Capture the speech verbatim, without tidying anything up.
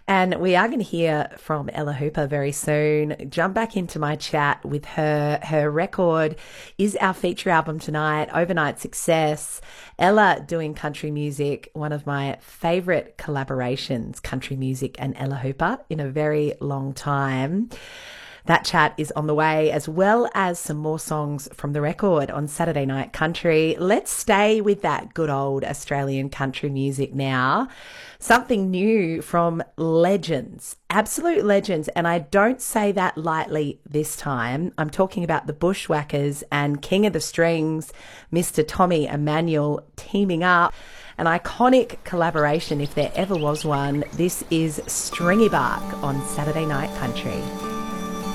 And we are going to hear from Ella Hooper very soon. Jump back into my chat with her. Her record is our feature album tonight, Overnight Success. Ella doing country music, one of my favourite collaborations, country music and Ella Hooper, in a very long time. That chat is on the way, as well as some more songs from the record on Saturday Night Country. Let's stay with that good old Australian country music now. Something new from legends, absolute legends, and I don't say that lightly this time. I'm talking about the Bushwhackers and King of the Strings, Mister Tommy Emmanuel, teaming up. An iconic collaboration, if there ever was one. This is Stringy Bark on Saturday Night Country.